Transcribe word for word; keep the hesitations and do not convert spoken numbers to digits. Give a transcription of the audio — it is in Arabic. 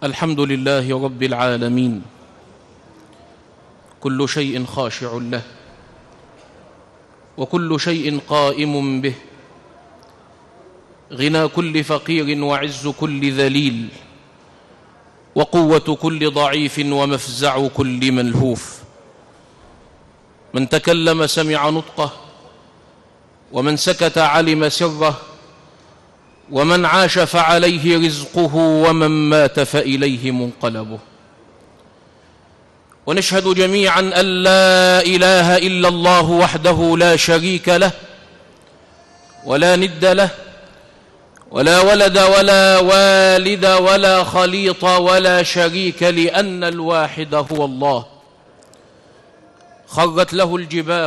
الحمد لله رب العالمين، كل شيء خاشع له وكل شيء قائم به، غنى كل فقير وعز كل ذليل، وقوة كل ضعيف ومفزع كل ملهوف. من تكلم سمع نطقه، ومن سكت علم سره، ومن عاش فعليه رزقه، ومن مات فإليه منقلبه. ونشهد جميعا أن لا إله إلا الله وحده لا شريك له ولا ند له ولا ولد ولا والد ولا خليط ولا شريك، لأن الواحد هو الله. خرت له الجباه